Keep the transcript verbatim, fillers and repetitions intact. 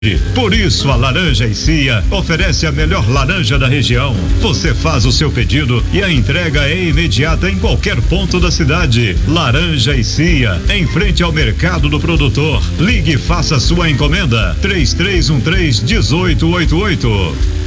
Por isso, a Laranja e Cia oferece a melhor laranja da região. Você faz o seu pedido e a entrega é imediata em qualquer ponto da cidade. Laranja e Cia, em frente ao mercado do produtor. Ligue e faça sua encomenda. três três um três, um oito oito oito.